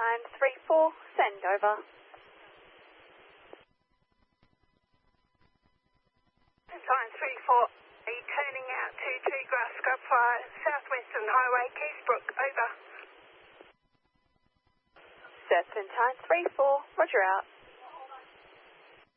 Serpentine 3-4, send over. Serpentine 3-4, are you turning out to Tree Grass Scrub Fire, Southwestern Highway, Keysbrook, over. Serpentine 3-4, roger out.